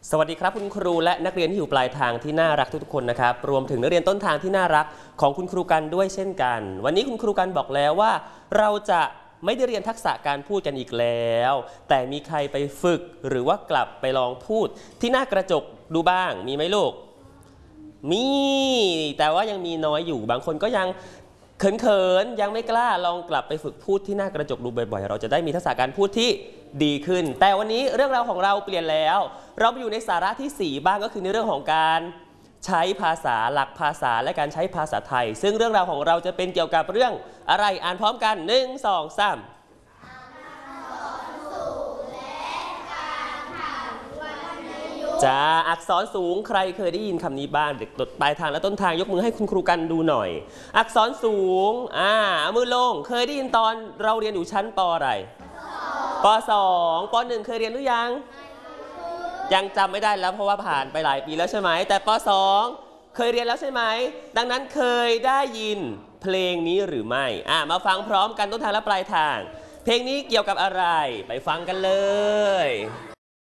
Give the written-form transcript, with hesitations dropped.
สวัสดีครับคุณครูและนักเรียนที่อยู่ปลายทางที่น่ารักทุกๆคนนะครับรวมถึงนักเรียนต้นทางที่น่ารักของคุณครูกันด้วยเช่นกันวันนี้คุณครูกันบอกแล้วว่าเราจะไม่ได้เรียนทักษะการพูดกันอีกแล้วแต่มีใครไปฝึกหรือว่ากลับไปลองพูดที่หน้ากระจกดูบ้างมีไหมลูกมีแต่ว่ายังมีน้อยอยู่บางคนก็ยังเขินๆยังไม่กล้าลองกลับไปฝึกพูดที่หน้ากระจกดูบ่อยๆเราจะได้มีทักษะการพูดที่ดีขึ้นแต่วันนี้เรื่องราวของเราเปลี่ยนแล้วเราไปอยู่ในสาระที่4บ้างก็คือในเรื่องของการใช้ภาษาหลักภาษาและการใช้ภาษาไทยซึ่งเรื่องราวของเราจะเป็นเกี่ยวกับเรื่องอะไรอ่านพร้อมกัน1 2 3จ้าอักษรสูงใครเคยได้ยินคำนี้บ้างเด็กปลายทางและต้นทางยกมือให้คุณครูกันดูหน่อยอักษรสูงเอามือลงเคยได้ยินตอนเราเรียนอยู่ชั้นป.อะไรป.2 ป.1 เคยเรียนหรือยังยังจำไม่ได้แล้วเพราะว่าผ่านไปหลายปีแล้วใช่ไหมแต่ป.2 เคยเรียนแล้วใช่ไหมดังนั้นเคยได้ยินเพลงนี้หรือไม่มาฟังพร้อมกันต้นทางและปลายทางเพลงนี้เกี่ยวกับอะไรไปฟังกันเลย